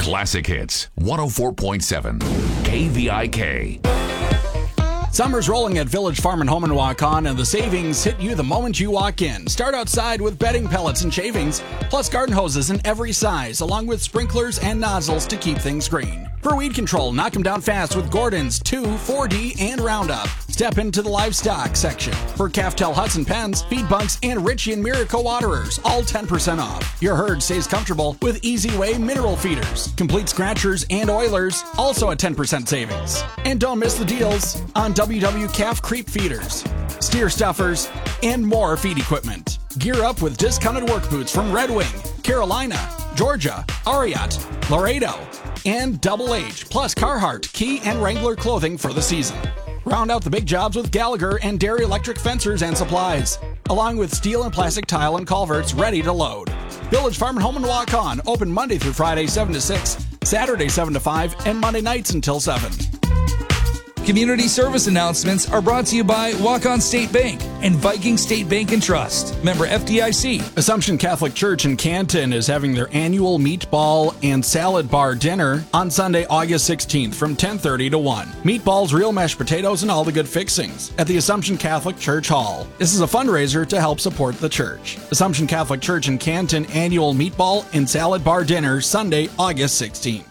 Classic Hits 104.7 KVIK. Summer's rolling at Village Farm and Home in Waukon, and the savings hit you the moment you walk in. Start outside with bedding pellets and shavings, plus garden hoses in every size, along with sprinklers and nozzles to keep things green. For weed control, knock them down fast with Gordon's 2, 4D, and Roundup. Step into the livestock section. For Caftel Hudson pens, feed bunks, and Ritchie and Miracle waterers, all 10% off. Your herd stays comfortable with Easy Way mineral feeders, complete scratchers, and oilers, also at 10% savings. And don't miss the deals on WW calf creep feeders, steer stuffers, and more feed equipment. Gear up with discounted work boots from Red Wing, Carolina, Georgia, Ariat, Laredo, and Double H, plus Carhartt, Key, and Wrangler clothing for the season. Round out the big jobs with Gallagher and Dairy Electric fencers and supplies, along with steel and plastic tile and culverts ready to load. Village Farm and Home in Waukon, open Monday through Friday 7 to 6, Saturday 7 to 5, and Monday nights until 7. Community service announcements are brought to you by Waukon State Bank and Viking State Bank and Trust. Member FDIC. Assumption Catholic Church in Canton is having their annual meatball and salad bar dinner on Sunday, August 16th from 10:30 to 1. Meatballs, real mashed potatoes, and all the good fixings at the Assumption Catholic Church Hall. This is a fundraiser to help support the church. Assumption Catholic Church in Canton annual meatball and salad bar dinner Sunday, August 16th.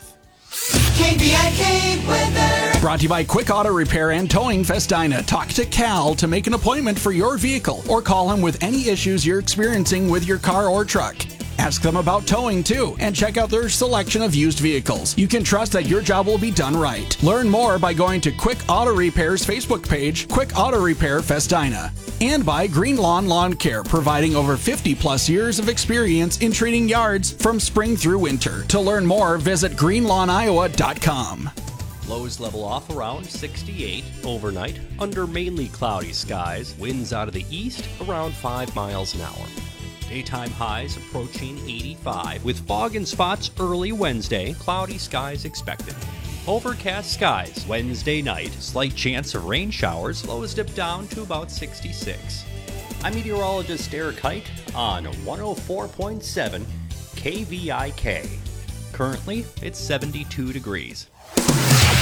KVIK weather. Brought to you by Quick Auto Repair and Towing Festina. Talk to Cal to make an appointment for your vehicle or call him with any issues you're experiencing with your car or truck. Ask them about towing too and check out their selection of used vehicles. You can trust that your job will be done right. Learn more by going to Quick Auto Repair's Facebook page, Quick Auto Repair Festina. And by Green Lawn Lawn Care, providing over 50 plus years of experience in treating yards from spring through winter. To learn more, visit greenlawniowa.com. Lows level off around 68 overnight under mainly cloudy skies. Winds out of the east around 5 miles an hour. Daytime highs approaching 85 with fog in spots early Wednesday. Cloudy skies expected. Overcast skies Wednesday night. Slight chance of rain showers. Lows dip down to about 66. I'm meteorologist Eric Height on 104.7 KVIK. Currently, it's 72 degrees.